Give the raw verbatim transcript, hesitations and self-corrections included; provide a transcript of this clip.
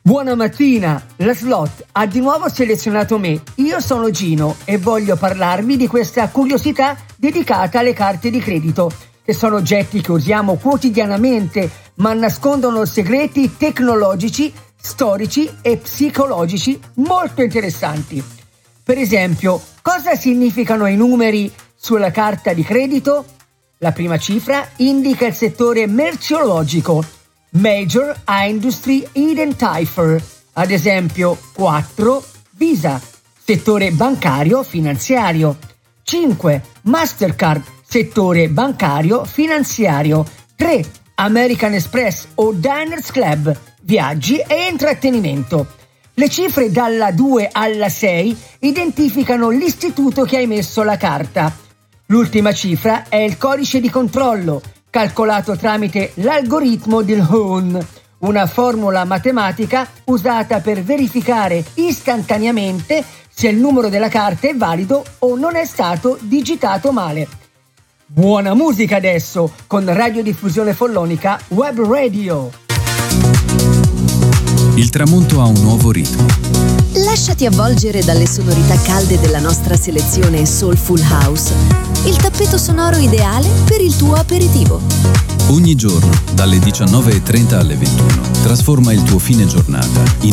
Buona mattina! La Slot ha di nuovo selezionato me. Io sono Gino e voglio parlarvi di questa curiosità dedicata alle carte di credito, che sono oggetti che usiamo quotidianamente, ma nascondono segreti tecnologici, storici e psicologici molto interessanti. Per esempio, cosa significano i numeri sulla carta di credito? La prima cifra indica il settore merceologico, Major Industry Identifier, ad esempio quattro, Visa, settore bancario finanziario, cinque, Mastercard, settore bancario finanziario, tre, American Express o Diners Club, viaggi e intrattenimento. Le cifre dalla due alla sei identificano l'istituto che ha emesso la carta. L'ultima cifra è il codice di controllo, calcolato tramite l'algoritmo del Hone, una formula matematica usata per verificare istantaneamente se il numero della carta è valido o non è stato digitato male. Buona musica adesso con Radiodiffusione Follonica Web Radio. Il tramonto ha un nuovo ritmo. Lasciati avvolgere dalle sonorità calde della nostra selezione Soulful House, il tappeto sonoro ideale per il tuo aperitivo. Ogni giorno, dalle diciannove e trenta alle ventuno, trasforma il tuo fine giornata in